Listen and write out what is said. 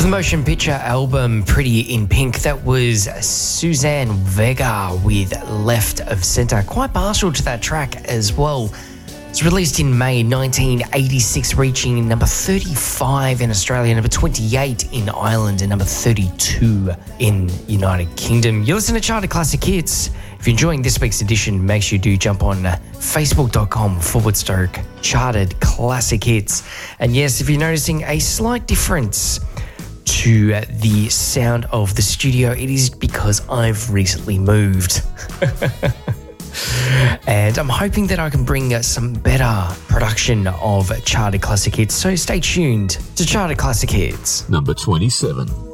the motion picture album Pretty in Pink, that was Suzanne Vega with Left of Centre. Quite partial to that track as well. It's released in May 1986, reaching number 35 in Australia, number 28 in Ireland, and number 32 in United Kingdom. You're listening to Charted Classic Hits. If you're enjoying this week's edition, make sure you do jump on facebook.com/Charted Classic Hits. And yes, if you're noticing a slight difference to the sound of the studio, it is because I've recently moved. And I'm hoping that I can bring some better production of Charted Classic Hits. So stay tuned to Charted Classic Hits. Number 27.